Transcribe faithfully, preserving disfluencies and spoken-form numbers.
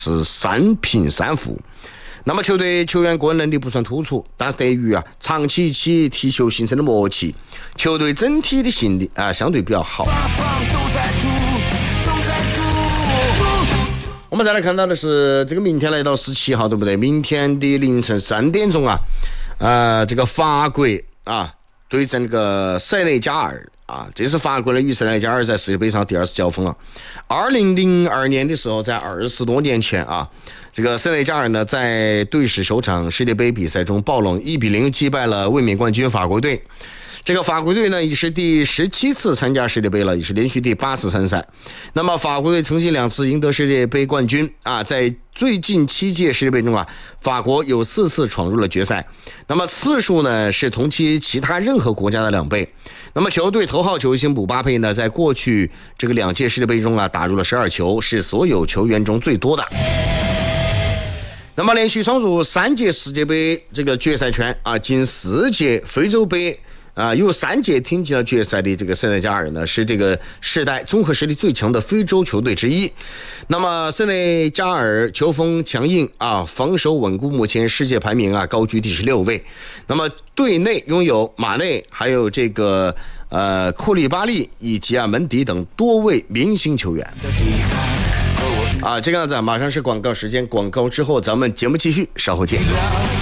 是三平三负。那么球队球员个人能力不算突出，但是对于啊长期一起踢球形成的默契，球队整体的性力啊相对比较好。我们再来看到的是这个明天来到十七号，对不对？明天的凌晨三点钟啊，呃，这个法国啊对阵这个塞内加尔啊，这是法国的与塞内加尔在世界杯上第二次交锋了。二零零二年的时候，在二十多年前啊。这个塞内加尔呢，在队史首场世界杯比赛中爆冷一比零击败了卫冕冠军法国队。这个法国队呢，已是第十七次参加世界杯了，也是连续第八次参赛。那么法国队曾经两次赢得世界杯冠军啊，在最近七届世界杯中啊，法国有四次闯入了决赛，那么次数呢是同期其他任何国家的两倍。那么球队头号球星姆巴佩呢，在过去这个两届世界杯中啊，打入了十二球，是所有球员中最多的。那么连续闯入三届世界杯这个决赛圈啊，近四届非洲杯啊，有三届挺进了决赛的这个塞内加尔呢，是这个世代综合实力最强的非洲球队之一。那么塞内加尔球风强硬啊，防守稳固，目前世界排名啊高居第十六位。那么队内拥有马内，还有这个呃库利巴利以及啊门迪等多位明星球员。啊，这个样子啊，马上是广告时间，广告之后咱们节目继续，稍后见。